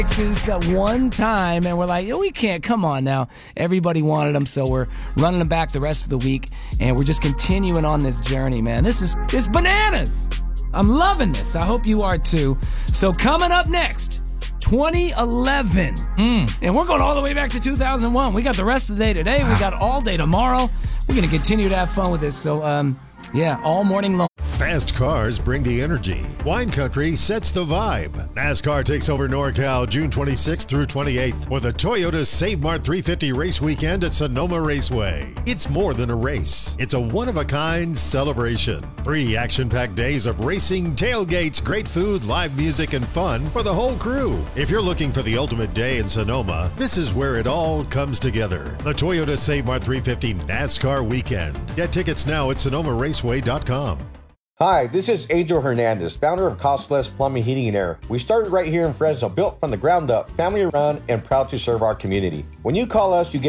one time, and we're like, oh, we can't. Come on now. Everybody wanted them, so we're running them back the rest of the week, and we're just continuing on this journey, man. It's bananas. I'm loving this. I hope you are too. So coming up next, 2011. And we're going all the way back to 2001. We got the rest of the day today. We got all day tomorrow. We're going to continue to have fun with this. So, all morning long. Fast cars bring the energy. Wine Country sets the vibe. NASCAR takes over NorCal June 26th through 28th for the Toyota Save Mart 350 race weekend at Sonoma Raceway. It's more than a race. It's a one-of-a-kind celebration. 3 action-packed days of racing, tailgates, great food, live music, and fun for the whole crew. If you're looking for the ultimate day in Sonoma, this is where it all comes together. The Toyota Save Mart 350 NASCAR weekend. Get tickets now at SonomaRaceway.com. Hi, this is Adriel Hernandez, founder of Costless Plumbing, Heating, and Air. We started right here in Fresno, built from the ground up, family run, and proud to serve our community. When you call us, you get